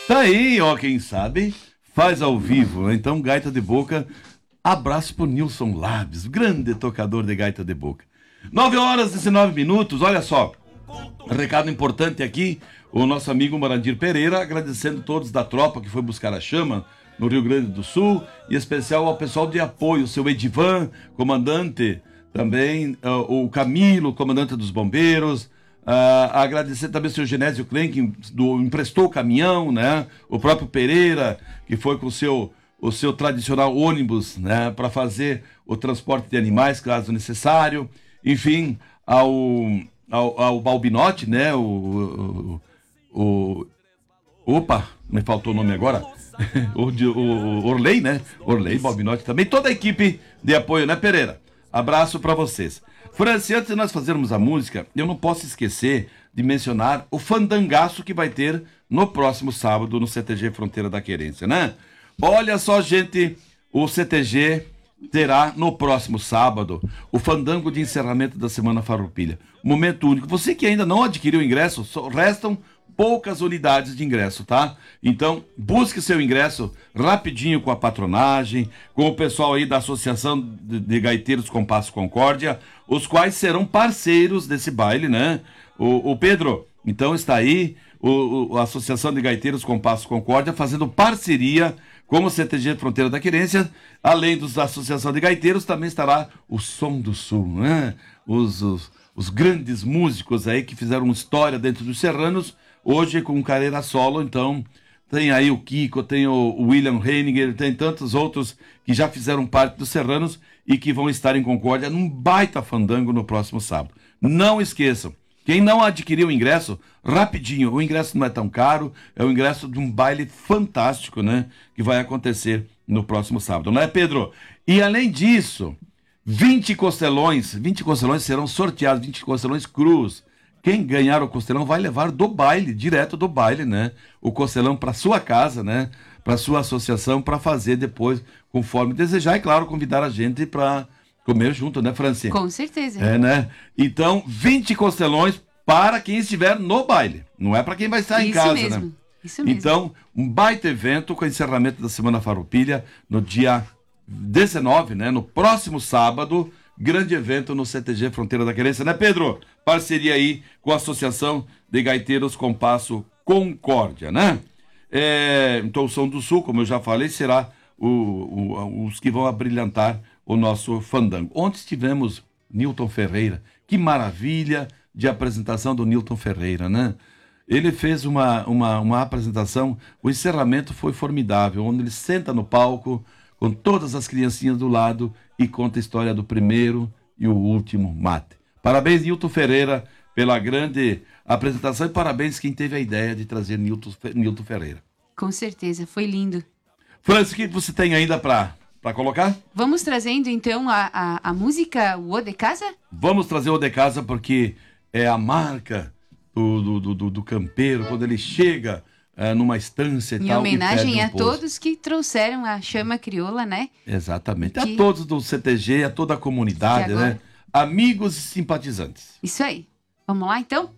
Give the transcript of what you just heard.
Tá aí, ó, quem sabe faz ao vivo. Então, gaita de boca, abraço pro Nilson Labs, grande tocador de gaita de boca. 9h19, olha só, recado importante aqui, o nosso amigo Morandir Pereira, agradecendo todos da tropa que foi buscar a chama no Rio Grande do Sul, e em especial ao pessoal de apoio, o seu Edivan, comandante, também o Camilo, comandante dos bombeiros, agradecer também o seu Genésio Klein, que emprestou o caminhão, né? O próprio Pereira, que foi com o seu tradicional ônibus, né? Para fazer o transporte de animais, caso necessário. Enfim, ao Balbinotti, né? Opa, me faltou o nome agora. o Orley, né? Orley, Balbinotti também. Toda a equipe de apoio, né, Pereira? Abraço para vocês. Franci, antes de nós fazermos a música, eu não posso esquecer de mencionar o fandangaço que vai ter no próximo sábado no CTG Fronteira da Querência, né? Olha só, gente, o CTG terá no próximo sábado o fandango de encerramento da Semana Farroupilha. Momento único. Você que ainda não adquiriu o ingresso, só restam poucas unidades de ingresso, tá? Então, busque seu ingresso rapidinho com a patronagem, com o pessoal aí da Associação de Gaiteiros Compasso Concórdia, os quais serão parceiros desse baile, né? O Pedro, então está aí a Associação de Gaiteiros Compasso Concórdia fazendo parceria com o CTG Fronteira da Querência. Além da Associação de Gaiteiros, também estará o Som do Sul, né? Os grandes músicos aí que fizeram história dentro dos Serranos, hoje com carreira solo. Então tem aí o Kiko, tem o William Heininger, tem tantos outros que já fizeram parte dos Serranos e que vão estar em Concórdia num baita fandango no próximo sábado. Não esqueçam, quem não adquiriu o ingresso, rapidinho, o ingresso não é tão caro, é o ingresso de um baile fantástico, né, que vai acontecer no próximo sábado, não é, Pedro? E além disso, 20 costelões serão sorteados, 20 costelões crus. Quem ganhar o costelão vai levar do baile, direto do baile, né? O costelão para sua casa, né? Para sua associação, para fazer depois, conforme desejar. E, claro, convidar a gente para comer junto, né, Franci? Com certeza. É, né? Então, 20 costelões para quem estiver no baile. Não é para quem vai estar em casa, mesmo. né? Isso mesmo. Então, um baita evento com o encerramento da Semana Farroupilha no dia 19, né? No próximo sábado. Grande evento no CTG Fronteira da Querência, né, Pedro? Parceria aí com a Associação de Gaiteiros Compasso Concórdia, né? Então o Som do Sul, como eu já falei, será os que vão abrilhantar o nosso fandango. Ontem tivemos Nilton Ferreira. Que maravilha de apresentação do Nilton Ferreira, né? Ele fez uma apresentação, o encerramento foi formidável, onde ele senta no palco com todas as criancinhas do lado e conta a história do primeiro e o último mate. Parabéns, Nilton Ferreira, pela grande apresentação, e parabéns quem teve a ideia de trazer Nilton Ferreira. Com certeza, foi lindo. Francis, o que você tem ainda para colocar? Vamos trazendo então a música O de Casa? Vamos trazer o de Casa, porque é a marca do campeiro, quando ele chega numa estância e em tal. Em homenagem a posto. todos que trouxeram a chama crioula, né? Exatamente. A todos do CTG, a toda a comunidade, né? Amigos e simpatizantes. Isso aí. Vamos lá, então?